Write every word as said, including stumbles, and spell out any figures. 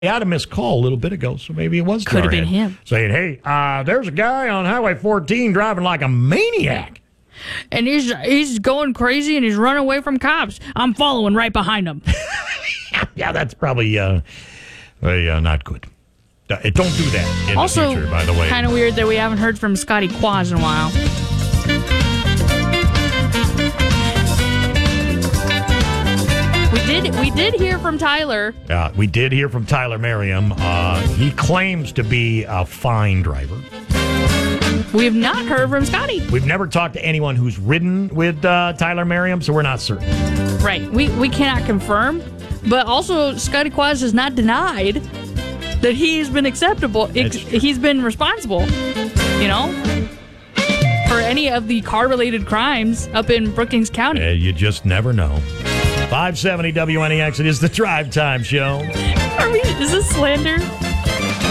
He had a missed call a little bit ago, so maybe it was Could have been Jarhead him. saying, hey, uh, there's a guy on Highway fourteen driving like a maniac. And he's he's going crazy and he's running away from cops. I'm following right behind him. Yeah, that's probably uh, uh, not good. Uh, don't do that in also, the future, by the way. Kind of weird that we haven't heard from Scotty Quaz in a while. We did we did hear from Tyler. Uh, we did hear from Tyler Merriam. Uh, he claims to be a fine driver. We have not heard from Scotty. We've never talked to anyone who's ridden with uh, Tyler Merriam, so we're not certain. Right. We we cannot confirm, but also Scotty Quaz has not denied that he's been acceptable. Ex- he's been responsible, you know, for any of the car-related crimes up in Brookings County. Uh, you just never know. five seventy W N E X, it is the Drive Time Show. Are we, is this slander?